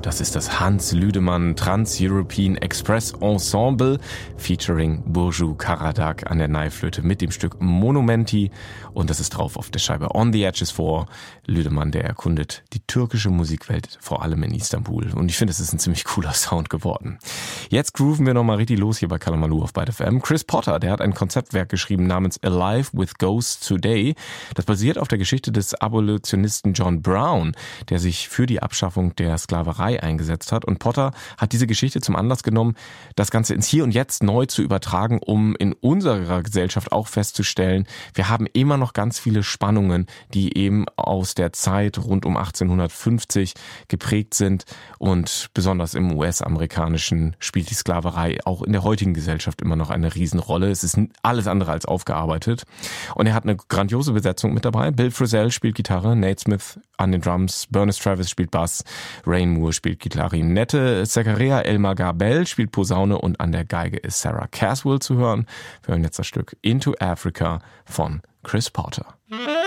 Das ist das Hans Lüdemann Trans-European Express Ensemble featuring Burcu Karadağ an der Naivflöte mit dem Stück Monumenti und das ist drauf auf der Scheibe On the Edges 4. Lüdemann, der erkundet die türkische Musikwelt, vor allem in Istanbul und ich finde, es ist ein ziemlich cooler Sound geworden. Jetzt grooven wir nochmal richtig los hier bei Kalamaloo auf Byte FM. Chris Potter, der hat ein Konzeptwerk geschrieben namens Alive with Ghosts Today. Das basiert auf der Geschichte des Abolitionisten John Brown, der sich für die Abschaffung der Sklaverei eingesetzt hat. Und Potter hat diese Geschichte zum Anlass genommen, das Ganze ins Hier und Jetzt neu zu übertragen, um in unserer Gesellschaft auch festzustellen, wir haben immer noch ganz viele Spannungen, die eben aus der Zeit rund um 1850 geprägt sind. Und besonders im US-amerikanischen spielt die Sklaverei auch in der heutigen Gesellschaft immer noch eine Riesenrolle. Es ist alles andere als aufgearbeitet. Und er hat eine grandiose Besetzung mit dabei. Bill Frisell spielt Gitarre, Nate Smith an den Drums, Bernice Travis spielt Bass, Rain Moore spielt Klarinette, Zakaria El-Magabel spielt Posaune und an der Geige ist Sarah Caswell zu hören. Wir hören jetzt das Stück Into Africa von Chris Potter.